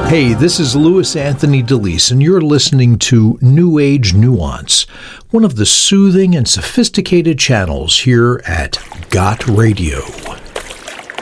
Hey, this is Louis Anthony DeLise, and you're listening to New Age Nuance, one of the soothing and sophisticated channels here at Got Radio.